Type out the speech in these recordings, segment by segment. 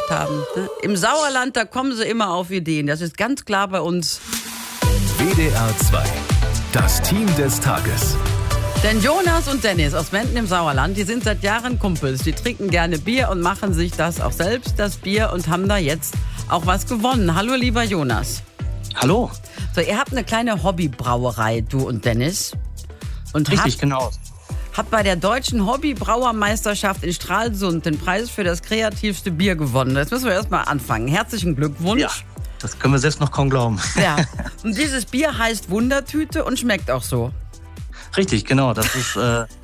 gemacht haben. Ne? Im Sauerland, da kommen sie immer auf Ideen. Das ist ganz klar bei uns. WDR 2, das Team des Tages. Denn Jonas und Dennis aus Menden im Sauerland, die sind seit Jahren Kumpels. Die trinken gerne Bier und machen sich das auch selbst, das Bier, und haben da jetzt auch was gewonnen. Hallo, lieber Jonas. Hallo. So, ihr habt eine kleine Hobbybrauerei, du und Dennis. Und Richtig, genau. Habt bei der Deutschen Hobbybrauermeisterschaft in Stralsund den Preis für das kreativste Bier gewonnen. Jetzt müssen wir erstmal anfangen. Herzlichen Glückwunsch. Ja, das können wir selbst noch kaum glauben. Ja. Und dieses Bier heißt Wundertüte und schmeckt auch so. Richtig, genau. Das ist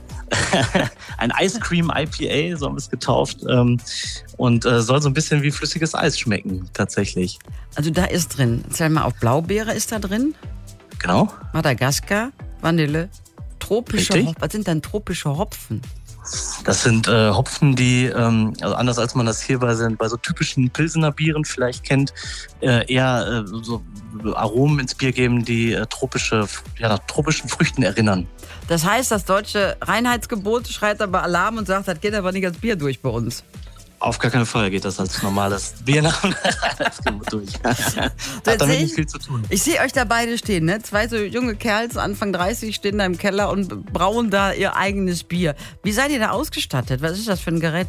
ein Ice Cream IPA, so haben wir es getauft. Und soll so ein bisschen wie flüssiges Eis schmecken, tatsächlich. Also da ist drin, erzähl mal, auch Blaubeere ist da drin. Genau. Madagaskar, Vanille, tropische Richtig. Hopfen. Was sind denn tropische Hopfen? Das sind Hopfen, die, also anders als man das hier bei so typischen Pilsener Bieren vielleicht kennt, eher so Aromen ins Bier geben, die nach tropischen Früchten erinnern. Das heißt, das deutsche Reinheitsgebot schreit aber Alarm und sagt, das geht aber nicht als Bier durch bei uns. Auf gar keinen Fall geht das als normales Bier nach dem Reinheitsgebot durch. Hat damit nicht viel zu tun. Ich sehe euch da beide stehen, ne? Zwei so junge Kerls, Anfang 30, stehen da im Keller und brauen da ihr eigenes Bier. Wie seid ihr da ausgestattet? Was ist das für ein Gerät?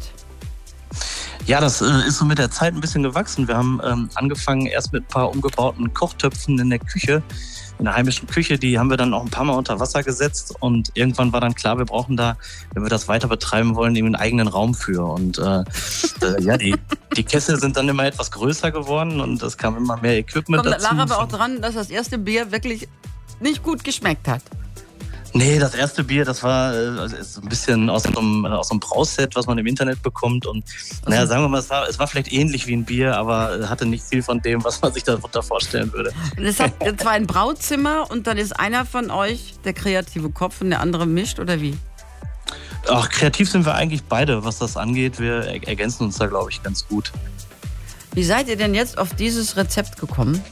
Ja, das ist so mit der Zeit ein bisschen gewachsen. Wir haben angefangen erst mit ein paar umgebauten Kochtöpfen in der Küche, in der heimischen Küche. Die haben wir dann auch ein paar Mal unter Wasser gesetzt und irgendwann war dann klar, wir brauchen da, wenn wir das weiter betreiben wollen, eben einen eigenen Raum für. Und ja, die Kessel sind dann immer etwas größer geworden und es kam immer mehr Equipment dazu. Lag aber auch dran, dass das erste Bier wirklich nicht gut geschmeckt hat. Nee, das erste Bier, das war so ein bisschen aus so einem Brauset, was man im Internet bekommt. Und naja, sagen wir mal, es war vielleicht ähnlich wie ein Bier, aber hatte nicht viel von dem, was man sich darunter vorstellen würde. Und es hat zwar ein Brauzimmer und dann ist einer von euch der kreative Kopf und der andere mischt, oder wie? Ach, kreativ sind wir eigentlich beide, was das angeht. Wir ergänzen uns da, glaube ich, ganz gut. Wie seid ihr denn jetzt auf dieses Rezept gekommen?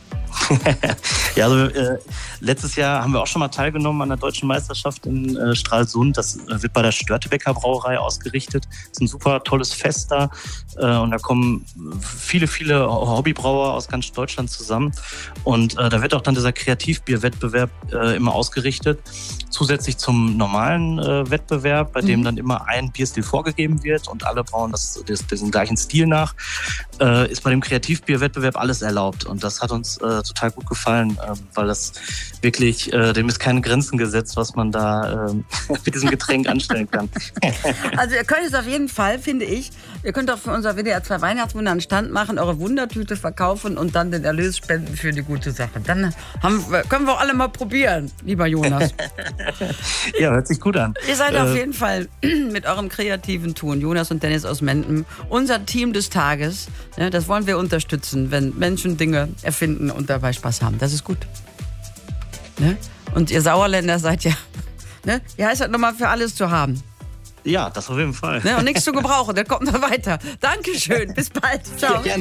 Ja, also letztes Jahr haben wir auch schon mal teilgenommen an der Deutschen Meisterschaft in Stralsund. Das wird bei der Störtebeker Brauerei ausgerichtet. Das ist ein super tolles Fest da und da kommen viele Hobbybrauer aus ganz Deutschland zusammen. Und da wird auch dann dieser Kreativbierwettbewerb immer ausgerichtet. Zusätzlich zum normalen Wettbewerb, bei dem dann immer ein Bierstil vorgegeben wird und alle brauen diesen gleichen Stil nach, ist bei dem Kreativbierwettbewerb alles erlaubt. Und das hat uns total gut gefallen, weil das wirklich, dem ist keine Grenzen gesetzt, was man da mit diesem Getränk anstellen kann. Also ihr könnt es auf jeden Fall, finde ich, ihr könnt auch für unser WDR 2 Weihnachtswunder einen Stand machen, eure Wundertüte verkaufen und dann den Erlös spenden für die gute Sache. Dann können wir auch alle mal probieren, lieber Jonas. Ja, hört sich gut an. Ihr seid auf jeden Fall mit eurem kreativen Tun, Jonas und Dennis aus Menden, unser Team des Tages. Ja, das wollen wir unterstützen, wenn Menschen Dinge erfinden und dabei Spaß haben. Das ist gut. Ne? Und ihr Sauerländer seid ja, ne? Wie heißt das nochmal, für alles zu haben? Ja, das auf jeden Fall. Ne? Und nichts zu gebrauchen, dann kommt noch weiter. Dankeschön, bis bald. Ciao.